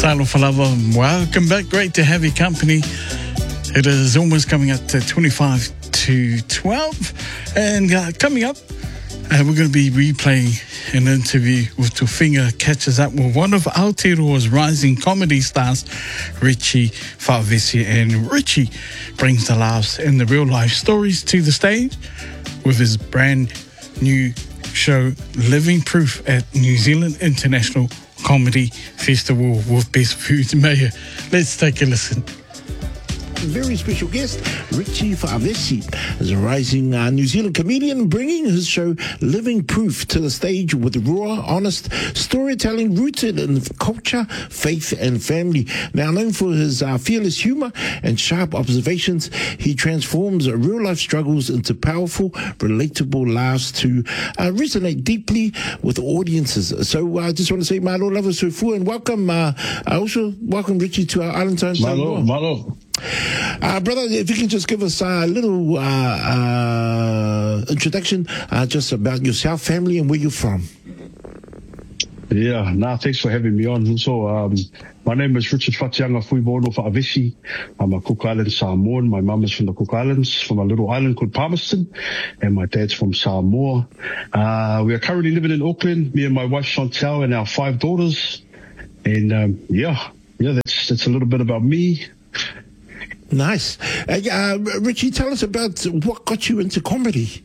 Talofa lava, welcome back. Great to have your company. It is almost coming up to 25 to 12. And coming up, we're going to be replaying an interview with Tuwhinga catches up with one of Aotearoa's rising comedy stars, Richie Fa'avesi. And Richie brings the laughs and the real life stories to the stage with his brand new show, Living Proof, at New Zealand International Comedy Festival with Best Foods Mayor. Let's take a listen. Very special guest, Richie Fa'avesi, is a rising New Zealand comedian bringing his show Living Proof to the stage with raw, honest storytelling rooted in culture, faith and family. Now known for his fearless humour and sharp observations, he transforms real-life struggles into powerful, relatable laughs to resonate deeply with audiences. So I just want to say malo lava sufu and welcome, also welcome Richie to our Island Time. Malo. Brother, if you can just give us a little introduction just about yourself, family, and where you're from. Yeah, thanks for having me on. So, my name is Richard Fatianga Fuibono Fa'avesi. I'm a Cook Island Samoan. My mum is from the Cook Islands, from a little island called Palmerston, and my dad's from Samoa. We are currently living in Auckland, me and my wife Chantel and our 5 daughters. And that's a little bit about me. Nice. Richie, tell us about what got you into comedy.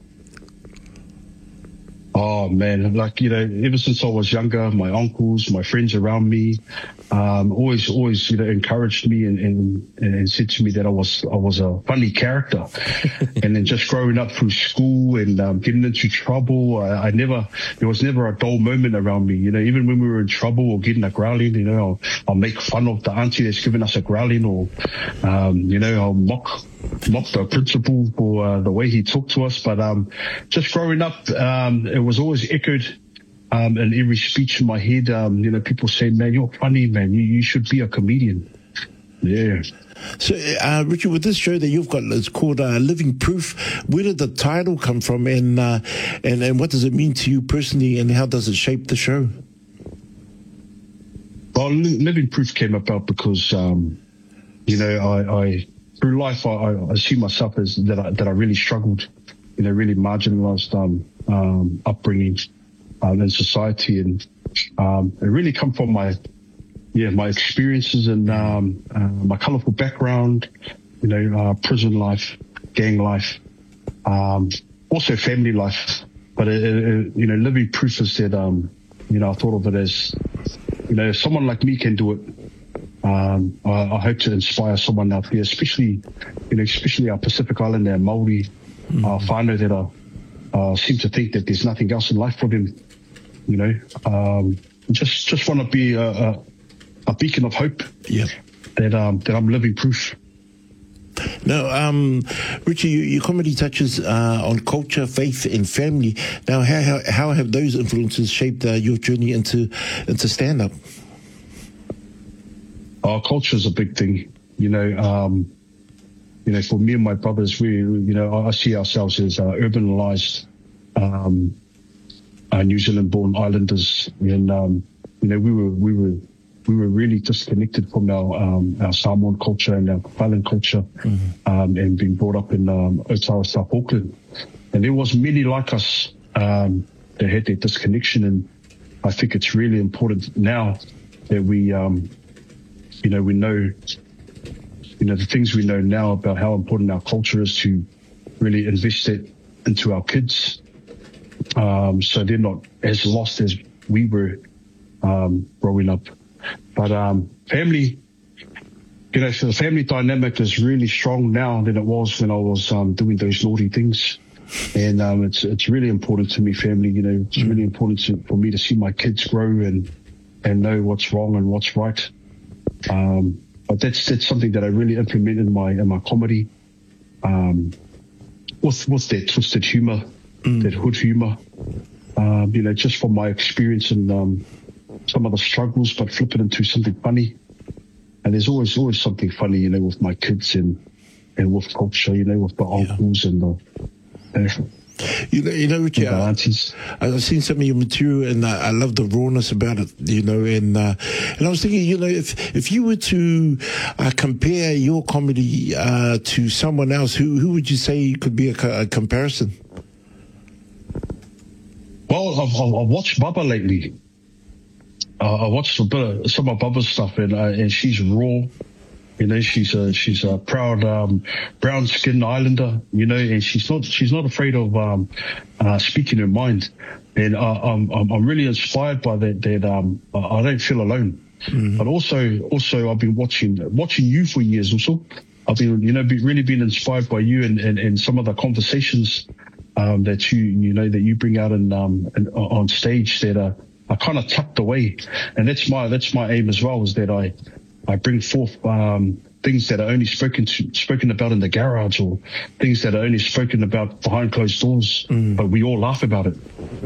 Oh man, ever since I was younger, my uncles, my friends around me, always, encouraged me and said to me that I was a funny character. And then just growing up through school and getting into trouble, there was never a dull moment around me. Even when we were in trouble or getting a growling, I'll make fun of the auntie that's giving us a growling, or I'll mock the principal for the way he talked to us. But just growing up, it was always echoed in every speech in my head. People say, man, you're funny, man. You should be a comedian. Yeah. So, Richard, with this show that you've got, it's called Living Proof. Where did the title come from, and what does it mean to you personally, and how does it shape the show? Well, Living Proof came about because, I through life, I see myself as that I really struggled, really marginalized upbringing in society, and it really come from my experiences and my colorful background, prison life, gang life, also family life. But Living Proof is that I thought of it as if someone like me can do it. I hope to inspire someone out there, especially our Pacific Islander and Māori whānau that seem to think that there's nothing else in life for them. Just want to be a beacon of hope. Yeah. That I'm living proof. Now, Richie, your comedy touches on culture, faith, and family. Now, how have those influences shaped your journey into stand-up? Our culture is a big thing, for me and my brothers, I see ourselves as urbanized, New Zealand-born islanders, and we were really disconnected from our Samoan culture and our Island culture, and being brought up in Otawa, South Auckland, and there was many like us that had that disconnection, and I think it's really important now that we we know, the things we know now about how important our culture is, to really invest it into our kids, so they're not as lost as we were growing up. But family, so the family dynamic is really strong now than it was when I was doing those naughty things. And it's really important to me, family. It's really important for me to see my kids grow and know what's wrong and what's right. But that's something that I really implement in my comedy, with that twisted humor, that hood humor, just from my experience and some of the struggles, but flip it into something funny. And there's always something funny, with my kids and with culture, with the uncles and the. You know, Richie, aunties. I've seen some of your material, and I love the rawness about it. And I was thinking, if you were to compare your comedy to someone else, who would you say could be a comparison? Well, I've watched Bubba lately. I watched a bit of some of Bubba's stuff, and she's raw. She's a proud brown skinned Islander, and she's not afraid of speaking her mind. And I'm really inspired by that I don't feel alone. Mm-hmm. But also I've been watching you for years also. I've been really been inspired by you and some of the conversations that you bring out on stage that are kind of tucked away. And that's my aim as well, is that I bring forth things that are only spoken about in the garage, or things that are only spoken about behind closed doors, but we all laugh about it,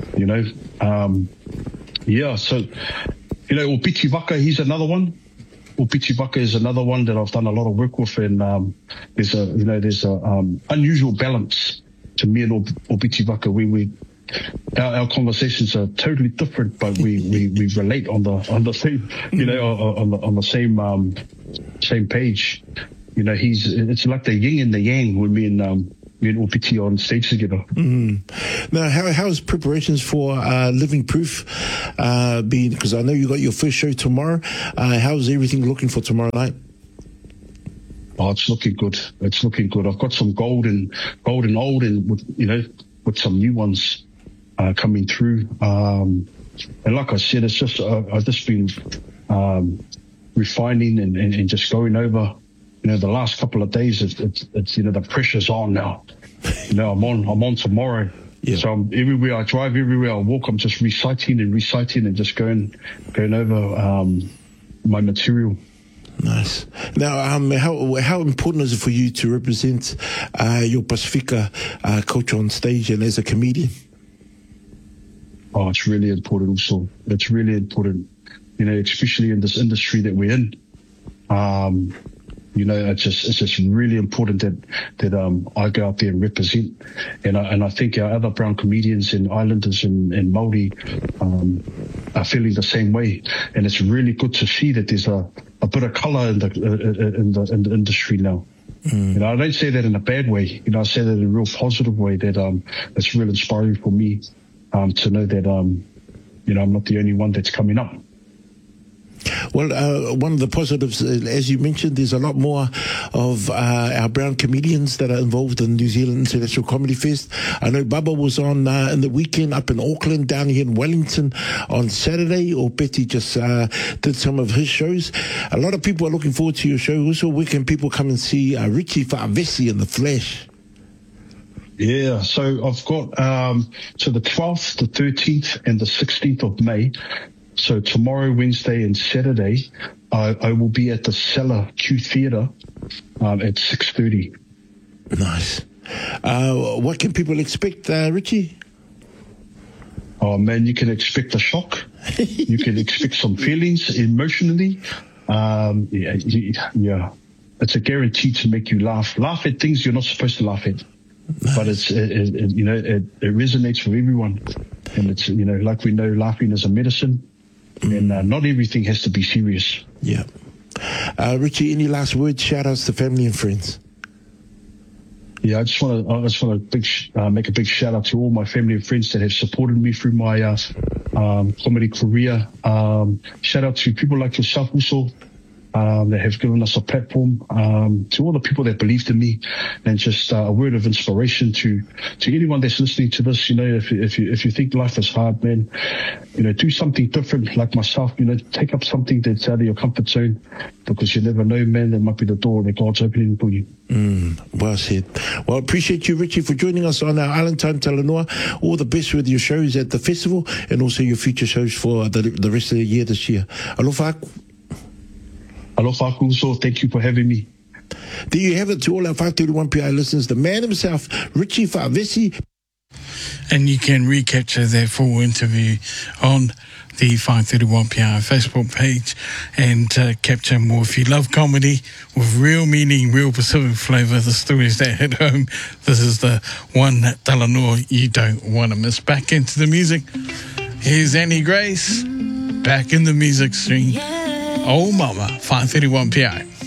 So, Opiti Waka, he's another one. Opiti Waka is another one that I've done a lot of work with, and there's a unusual balance to me and Opiti Waka. Our conversations are totally different, but we relate on the same, on the same page. It's like the yin and the yang when me and Opiti are on stage together. Now, how's preparations for Living Proof been? Because I know you got your first show tomorrow. How's everything looking for tomorrow night? Oh, it's looking good. I've got some gold and old, and with some new ones coming through. And like I said, it's just I've just been refining and just going over. The last couple of days, it's the pressure's on now. I'm on tomorrow. Yeah. So everywhere I drive, everywhere I walk, I'm just reciting and just going over my material. Nice. Now, how important is it for you to represent your Pasifika culture on stage and as a comedian? Oh, it's really important also. It's really important, especially in this industry that we're in. It's just really important that I go out there and represent. And I think our other brown comedians and Islanders and Māori are feeling the same way. And it's really good to see that there's a bit of colour in the industry now. I don't say that in a bad way. I say that in a real positive way, that it's real inspiring for me to know that I'm not the only one that's coming up. Well, one of the positives, as you mentioned, there's a lot more of our brown comedians that are involved in New Zealand International Comedy Fest. I know Bubba was on in the weekend up in Auckland, down here in Wellington on Saturday, or Betty just did some of his shows. A lot of people are looking forward to your show. Also, where can people come and see Richie Fa'avesi in the flesh? Yeah, so I've got so the 12th, the 13th, and the 16th of May. So tomorrow, Wednesday, and Saturday, I will be at the Cellar Q Theatre at 6:30. Nice. What can people expect, Richie? Oh man, you can expect a shock. You can expect some feelings emotionally. Yeah, it's a guarantee to make you laugh. Laugh at things you're not supposed to laugh at. But it resonates with everyone, and it's like we know, laughing is a medicine, and not everything has to be serious. Yeah. Richie, any last words? Shout outs to family and friends. Yeah, I just want to make a big shout out to all my family and friends that have supported me through my comedy career. Shout out to people like yourself also. That have given us a platform, to all the people that believed in me, and just a word of inspiration to anyone that's listening to this. If you think life is hard, man, do something different like myself. Take up something that's out of your comfort zone, because you never know, man, that might be the door that God's opening for you. Well said. Well, appreciate you, Richie, for joining us on our Island Time Talanoa. All the best with your shows at the festival, and also your future shows for the rest of the year this year. Alofa. Alofa Kuso, thank you for having me. There you have it, to all our 531 PI listeners, the man himself, Richie Fa'avesi. and you can recapture that full interview on the 531PR Facebook page and capture more. If you love comedy with real meaning, real Pacific flavour, the stories that hit home, this is the one that Talanoa you don't want to miss. Back into the music. Here's Annie Grace, back in the music stream. Oh Mama, 531PI.